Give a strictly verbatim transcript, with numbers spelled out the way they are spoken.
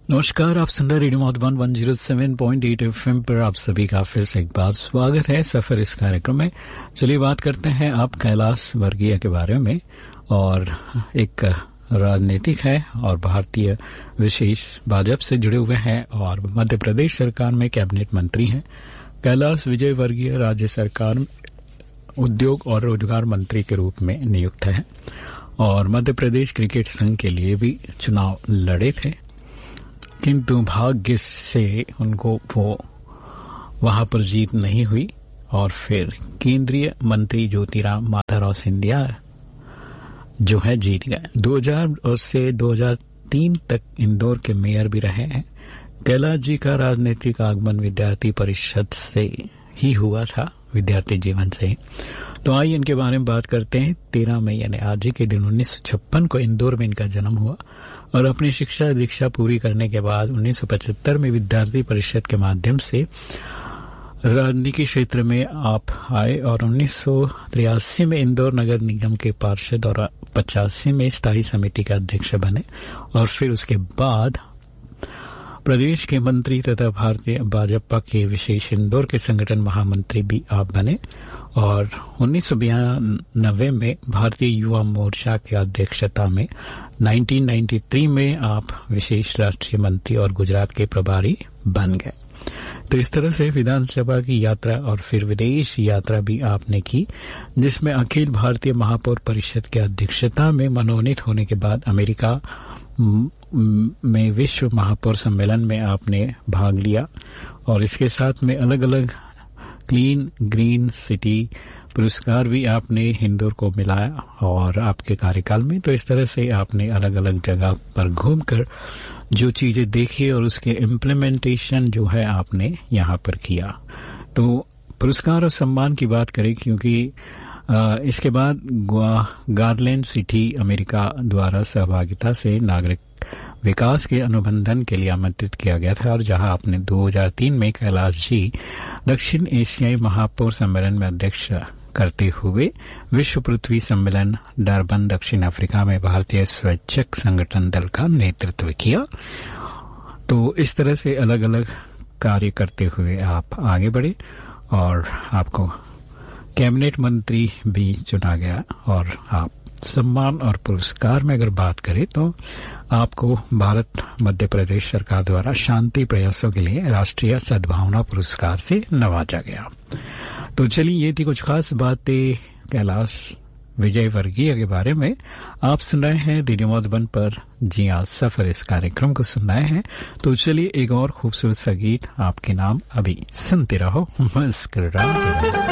नमस्कार, आप सुन रहे radio Madhuban one zero seven point eight FM पर आप सभी का फिर से एक बार स्वागत है सफर इस कार्यक्रम में। चलिए बात करते हैं आप कैलाश वर्गीय के बारे में। और एक राजनीतिक है और भारतीय विशेष भाजपा से जुड़े हुए हैं और मध्य प्रदेश सरकार में कैबिनेट मंत्री हैं। कैलाश विजय वर्गीय राज्य सरकार उद्योग और रोजगार मंत्री के रूप में नियुक्त है और मध्य प्रदेश क्रिकेट संघ के लिए भी चुनाव लड़े थे, किंतु भाग्य से उनको वो वहां पर जीत नहीं हुई और फिर केंद्रीय मंत्री ज्योतिराव माधवराव सिंधिया जो है जीत गए। दो हज़ार से दो हज़ार तीन तक इंदौर के मेयर भी रहे हैं। कैलाश जी का राजनीतिक आगमन विद्यार्थी परिषद से ही हुआ था, विद्यार्थी जीवन से ही। तो आइए इनके बारे में बात करते हैं। तेरह मई यानी आज ही के दिन उन्नीस सौ छप्पन को इंदौर में इनका जन्म हुआ और अपनी शिक्षा दीक्षा पूरी करने के बाद उन्नीस सौ पचहत्तर में विद्यार्थी परिषद के माध्यम से राजनीति क्षेत्र में आप आए और उन्नीस सौ तिरासी में इंदौर नगर निगम के पार्षद और पचासी में स्थायी समिति के अध्यक्ष बने और फिर उसके बाद प्रदेश के मंत्री तथा भारतीय भाजपा के विशेष इंदौर के संगठन महामंत्री भी आप बने और उन्नीस सौ बयानबे में भारतीय युवा मोर्चा की अध्यक्षता में उन्नीस सौ तिरानवे में आप विशेष राष्ट्रीय मंत्री और गुजरात के प्रभारी बन गए। तो इस तरह से विधानसभा की यात्रा और फिर विदेश यात्रा भी आपने की, जिसमें अखिल भारतीय महापौर परिषद की अध्यक्षता में मनोनीत होने के बाद अमेरिका में विश्व महापौर सम्मेलन में आपने भाग लिया और इसके साथ में अलग अलग क्लीन ग्रीन सिटी पुरस्कार भी आपने इंदौर को मिलाया और आपके कार्यकाल में। तो इस तरह से आपने अलग अलग जगह पर घूमकर जो चीजें देखी और उसके इम्प्लीमेंटेशन जो है आपने यहाँ पर किया। तो पुरस्कार और सम्मान की बात करें, क्योंकि आ, इसके बाद गार्लैंड सिटी अमेरिका द्वारा सहभागिता से नागरिक विकास के अनुबंधन के लिए आमंत्रित किया गया था और जहां आपने दो हज़ार तीन में कैलाश जी दक्षिण एशियाई महापौर सम्मेलन में अध्यक्ष करते हुए विश्व पृथ्वी सम्मेलन डरबन दक्षिण अफ्रीका में भारतीय स्वैच्छिक संगठन दल का नेतृत्व किया। तो इस तरह से अलग अलग कार्य करते हुए आप आगे बढ़े और आपको कैबिनेट मंत्री भी चुना गया और आप सम्मान और पुरस्कार में अगर बात करें तो आपको भारत मध्य प्रदेश सरकार द्वारा शांति प्रयासों के लिए राष्ट्रीय सद्भावना पुरस्कार से नवाजा गया। तो चलिए ये थी कुछ खास बातें कैलाश विजय वर्गीय के बारे में। आप सुन रहे हैं रेडियो मधुबन पर जी हाँ सफर इस कार्यक्रम को सुन रहे हैं। तो चलिए एक और खूबसूरत सा गीत आपके नाम अभी सुनते रहो, मुस्कुराते रहो।